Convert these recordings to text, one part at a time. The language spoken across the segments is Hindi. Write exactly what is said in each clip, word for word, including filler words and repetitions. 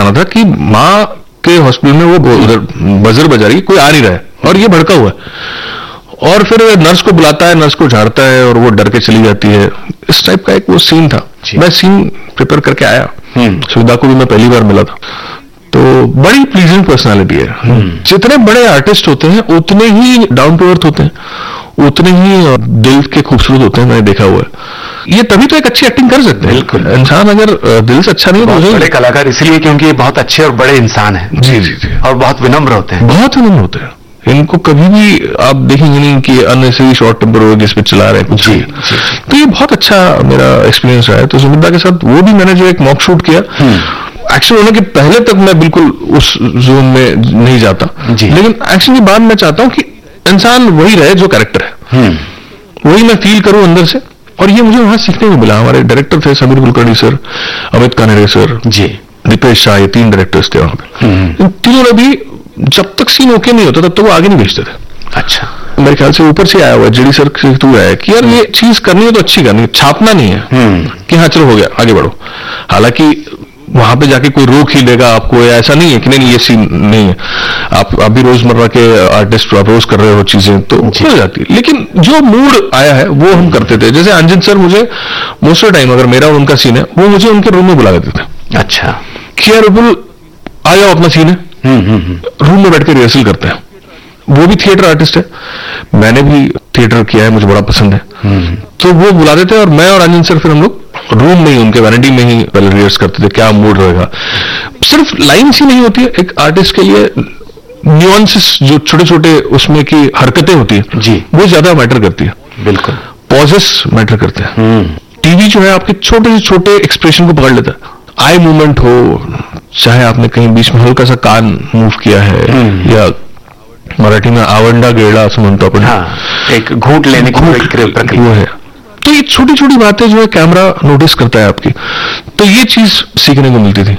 रहा था कि माँ के हॉस्पिटल में वो उधर बजर बजा रही, कोई आ नहीं रहा है और ये भड़का हुआ है, और फिर नर्स को बुलाता है, नर्स को झाड़ता है और वो डर के चली जाती है। इस टाइप का एक वो सीन था। मैं सीन प्रिपेयर करके आया, सुविधा को भी मैं पहली बार मिला था, तो बड़ी प्लीजिंग पर्सनालिटी है। जितने बड़े आर्टिस्ट होते हैं उतने ही डाउन टू अर्थ होते हैं, उतने ही दिल के खूबसूरत होते हैं, मैंने देखा हुआ है। ये तभी तो एक अच्छी एक्टिंग कर सकते हैं। इंसान अगर दिल से अच्छा नहीं हो तो बड़े कलाकार इसलिए क्योंकि ये बहुत अच्छे और बड़े इंसान हैं। जी जी जी, और बहुत विनम्र होते हैं, बहुत विनम्र होते हैं। इनको कभी भी आप देखेंगे नहीं कि अननेसेसरी शॉर्ट टेम्पर हो जिस पे चला रहे हैं कुछ। जी, तो ये बहुत अच्छा मेरा एक्सपीरियंस रहा है। तो सुमित्रा के साथ वो भी मैंने जो एक मॉक शूट किया, एक्शन होने के पहले तक मैं बिल्कुल उस जोन में नहीं जाता, लेकिन एक्शन के बाद मैं चाहता हूं कि इंसान वही रहे जो कैरेक्टर है, वही मैं फील करूं अंदर से। और ये मुझे वहां सीखने को मिला। हमारे डायरेक्टर थे समीर कुलकर्णी सर, अमित कानेरे सर, जी, दीपेश शाह, ये तीन डायरेक्टर्स थे वहां पे। इन तीनों ने भी जब तक सीन ओके नहीं होता तब तो वो आगे नहीं भेजते थे। अच्छा, मेरे ख्याल से ऊपर से आया हुआ जेडी सर से तू आया कि यार ये चीज करनी है तो अच्छी करनी है, छापना नहीं है कि हाँ चलो हो गया आगे बढ़ो। हालांकि वहां पे जाके कोई रोक ही लेगा आपको, ऐसा नहीं है कि नहीं ये सीन नहीं है। आप अभी रोजमर्रा के आर्टिस्ट आप रोज कर रहे हो चीजें तो हो जाती है, लेकिन जो मूड आया है वो हम करते थे। जैसे अंजन सर मुझे मोस्ट ऑफ टाइम अगर मेरा और उनका सीन है वो मुझे उनके रूम में बुला देते थे। अच्छा, कि यार रुपुल आ जाओ अपना सीन है, रूम में बैठ के रिहर्सल करते हैं। वो भी थिएटर आर्टिस्ट है, मैंने भी थिएटर किया है, मुझे बड़ा पसंद है। तो वो बुला देते हैं और मैं और अंजन सर फिर हम लोग रूम में ही उनके वैनिटी में ही पहले रिहर्स करते थे, क्या मूड रहेगा। सिर्फ लाइन्स ही नहीं होती है, एक आर्टिस्ट के लिए न्यूएंसेस जो छोटे छोटे उसमें की हरकतें होती है जी, वो ज्यादा मैटर करती है। बिल्कुल, पॉजेस मैटर करते हैं। टीवी जो है आपके छोटे से छोटे एक्सप्रेशन को पकड़ लेता है। आई मूवमेंट हो, चाहे आपने कहीं बीच में हल्का सा कान मूव किया है, या मराठी में आवंडा गेड़ा समझता अपन, हाँ, एक घूंट लेने की प्रक्रिया वो है। तो ये छोटी छोटी बातें जो है कैमरा नोटिस करता है आपकी, तो ये चीज सीखने को मिलती थी।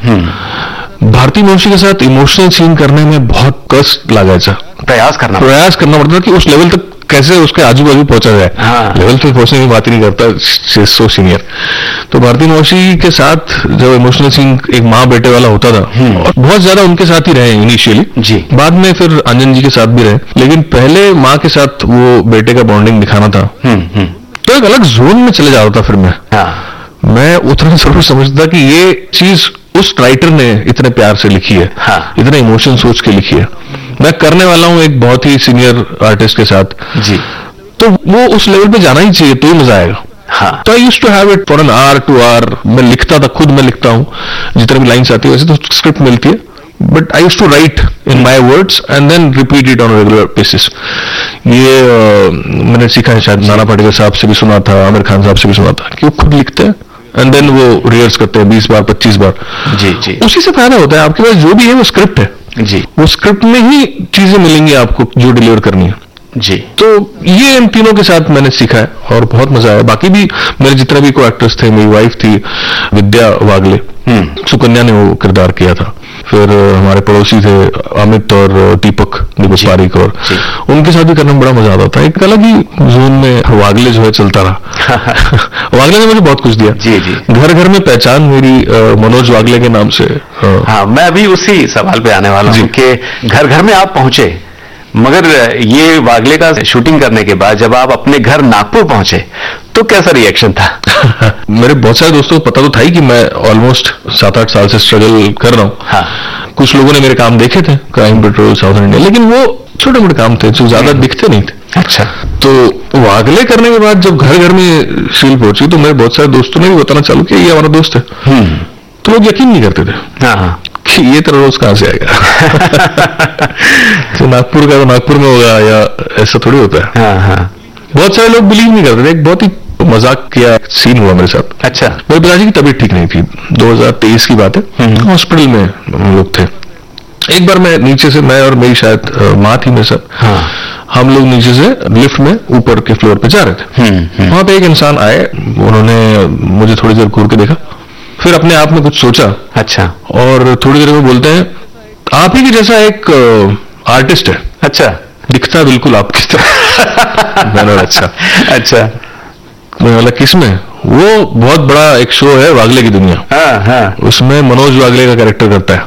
भारती मौसी के साथ इमोशनल सीन करने में बहुत कष्ट लगाया, प्रयास करना प्रयास करना पड़ता था कि उस लेवल तक कैसे उसके आजू बाजू पहुंचा जाए। हाँ। लेवल तक पहुंचने की बात ही नहीं करता, सो सीनियर। तो भारती मौसी के साथ जब इमोशनल सीन एक माँ बेटे वाला होता था, और बहुत ज्यादा उनके साथ ही रहे इनिशियली जी, बाद में फिर अंजन जी के साथ भी रहे, लेकिन पहले माँ के साथ वो बेटे का बॉन्डिंग दिखाना था, तो एक अलग जोन में चले जा रहा था फिर मैं। हाँ। मैं उतना जरूर समझता कि ये चीज उस राइटर ने इतने प्यार से लिखी है, हाँ। इतने इमोशन सोच के लिखी है। मैं करने वाला हूं एक बहुत ही सीनियर आर्टिस्ट के साथ जी, तो वो उस लेवल पे जाना ही चाहिए, तो ही मजा आएगा। हाँ। तो I used to have it for an hour to our. मैं लिखता था, खुद मैं लिखता हूँ, जितने भी लाइन्स आती है वैसे तो स्क्रिप्ट मिलती है, but I used to right in my words and then repeat it on regular basis. ये uh, मैंने सीखा है, शायद नाना पाटेकर साहब से भी सुना था, आमिर खान साहब से भी सुना था कि वो खुद लिखते हैं एंड देन वो रिहर्स करते हैं बीस बार पच्चीस बार जी जी। उसी से फायदा होता है, आपके पास जो भी है वो स्क्रिप्ट है जी, वो स्क्रिप्ट में ही चीजें मिलेंगी आपको जो डिलीवर करनी है जी। तो ये इन तीनों के साथ मैंने सीखा है और बहुत मजा आया। बाकी भी मेरे जितने भी को एक्टर्स थे, मेरी वाइफ थी विद्या वागले, सुकन्या ने वो किरदार किया था। फिर हमारे पड़ोसी थे अमित और दीपक दीपक पारिक, और उनके साथ भी करने में बड़ा मजा आता था। एक अलग ही जोन में वागले जो है चलता रहा। वागले ने मुझे बहुत कुछ दिया जी जी। घर घर में पहचान मेरी मनोज वागले के नाम से। हाँ, मैं अभी उसी सवाल पे आने वाला हूँ कि घर घर में आप पहुंचे, मगर ये वागले का शूटिंग करने के बाद जब आप अपने घर नागपुर पहुंचे तो कैसा रिएक्शन था? मेरे बहुत सारे दोस्तों को पता तो था ही कि मैं ऑलमोस्ट सात आठ साल से स्ट्रगल कर रहा हूँ। हाँ। कुछ लोगों ने मेरे काम देखे थे, क्राइम पेट्रोल, साउथ इंडिया, लेकिन वो छोटे मोटे काम थे जो ज्यादा दिखते नहीं थे। अच्छा। तो वागले करने के बाद जब घर घर में सील पहुंची तो मेरे बहुत सारे दोस्तों ने भी बताना चालू किया ये हमारा दोस्त है, तो लोग यकीन नहीं करते थे हाँ। कि ये तेरा रोज कहां से आएगा। तो नागपुर का तो नागपुर में होगा या ऐसा थोड़ी होता है। हाँ हाँ। बहुत सारे लोग बिलीव नहीं करते थे। एक बहुत ही मजाक किया सीन हुआ मेरे साथ। अच्छा। मेरे पिताजी की तबीयत ठीक नहीं थी, दो हज़ार तेईस की बात है, हॉस्पिटल में हम लोग थे। एक बार मैं नीचे से, मैं और मेरी शायद माँ थी मेरे साथ, हाँ। हम लोग नीचे से लिफ्ट में ऊपर के फ्लोर पे जा रहे थे। वहां पे एक इंसान आए, उन्होंने मुझे थोड़ी देर घूर के देखा, फिर अपने आप में कुछ सोचा। अच्छा। और थोड़ी देर में बोलते हैं आप ही की जैसा एक आर्टिस्ट है। अच्छा। दिखता बिल्कुल आपकी तरह। मैंने अच्छा अच्छा। मैं बोला किसमें? वो बहुत बड़ा एक शो है वागले की दुनिया। हाँ हाँ। उसमें मनोज वागले का कैरेक्टर करता है।